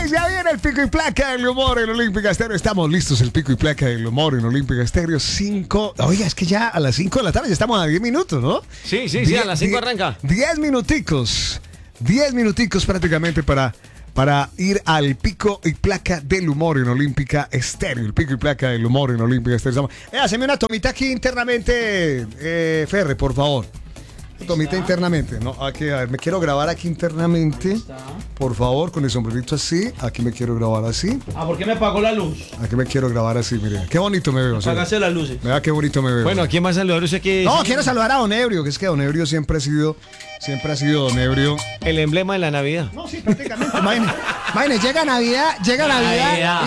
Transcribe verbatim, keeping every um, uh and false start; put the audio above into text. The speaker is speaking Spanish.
seis, ya viene el pico y placa del humor en Olímpica Estéreo. Estamos listos, el pico y placa del humor en Olímpica Estéreo. cinco. Oiga, es que ya a las cinco de la tarde ya estamos a diez minutos, ¿no? Sí, sí, sí, a las cinco arranca. diez minuticos. diez minuticos prácticamente para, para ir al pico y placa del humor en Olímpica Estéreo. El pico y placa del humor en Olímpica Estéreo. Eh, haceme una tomita aquí internamente, eh, Ferre, por favor. Tomita internamente, no, aquí, a ver, me quiero grabar aquí internamente, por favor, con el sombrerito así, aquí me quiero grabar así. Ah, ¿por qué me apagó la luz? Aquí me quiero grabar así, mire, qué bonito me veo. Apágase las luces. Mira qué bonito me veo. Bueno, ¿a quién más saludar usted que No, quiero saludar a Don Ebrio, que es que Don Ebrio siempre ha sido, siempre ha sido Don Ebrio. el emblema de la Navidad? No, sí, prácticamente. Imagínese, imagínese, llega Navidad, llega Navidad.